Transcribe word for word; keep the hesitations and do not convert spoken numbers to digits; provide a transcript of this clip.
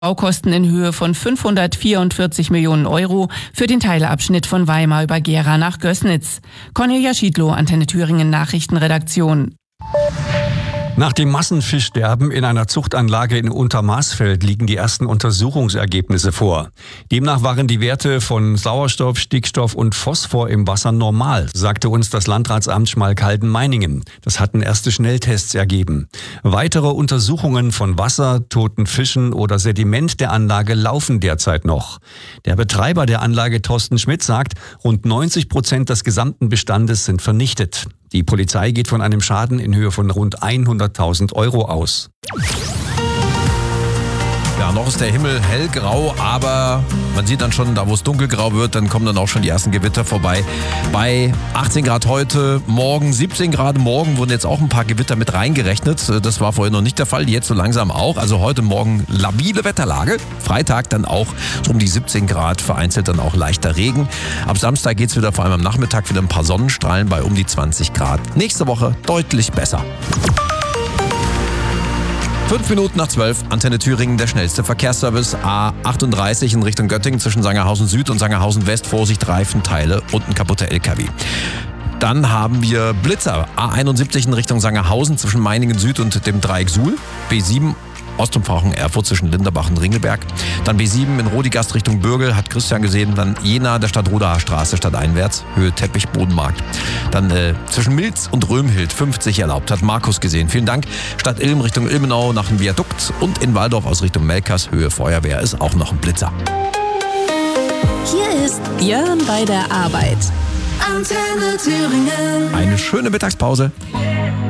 Baukosten in Höhe von fünfhundertvierundvierzig Millionen Euro für den Teilabschnitt von Weimar über Gera nach Gößnitz. Cornelia Schiedlow, Antenne Thüringen Nachrichtenredaktion. Nach dem Massenfischsterben in einer Zuchtanlage in Untermaßfeld liegen die ersten Untersuchungsergebnisse vor. Demnach waren die Werte von Sauerstoff, Stickstoff und Phosphor im Wasser normal, sagte uns das Landratsamt Schmalkalden-Meiningen. Das hatten erste Schnelltests ergeben. Weitere Untersuchungen von Wasser, toten Fischen oder Sediment der Anlage laufen derzeit noch. Der Betreiber der Anlage, Thorsten Schmidt, sagt, rund neunzig Prozent des gesamten Bestandes sind vernichtet. Die Polizei geht von einem Schaden in Höhe von rund hunderttausend Euro aus. Ja, noch ist der Himmel hellgrau, aber man sieht dann schon, da wo es dunkelgrau wird, dann kommen dann auch schon die ersten Gewitter vorbei. Bei achtzehn Grad heute, morgen siebzehn Grad, morgen wurden jetzt auch ein paar Gewitter mit reingerechnet. Das war vorhin noch nicht der Fall, jetzt so langsam auch. Also heute Morgen labile Wetterlage. Freitag dann auch so um die siebzehn Grad, vereinzelt dann auch leichter Regen. Ab Samstag geht es wieder, vor allem am Nachmittag, wieder ein paar Sonnenstrahlen bei um die zwanzig Grad. Nächste Woche deutlich besser. Fünf Minuten nach zwölf, Antenne Thüringen, der schnellste Verkehrsservice. A achtunddreißig in Richtung Göttingen zwischen Sangerhausen Süd und Sangerhausen West. Vorsicht, Reifenteile und ein kaputter L K W. Dann haben wir Blitzer. A einundsiebzig in Richtung Sangerhausen zwischen Meiningen Süd und dem Dreieck Suhl. B sieben Ostumfahrung Erfurt zwischen Linderbach und Ringelberg. Dann B sieben in Rodigast Richtung Bürgel, hat Christian gesehen. Dann Jena, der Stadtrudaer Straße, stadteinwärts, Höhe Teppich, Bodenmarkt. Dann äh, zwischen Milz und Römhild fünfzig erlaubt, hat Markus gesehen. Vielen Dank. Stadt Ilm Richtung Ilmenau nach dem Viadukt. Und in Waldorf aus Richtung Melkers, Höhe Feuerwehr, ist auch noch ein Blitzer. Hier ist Björn bei der Arbeit. Antenne Thüringen. Eine schöne Mittagspause.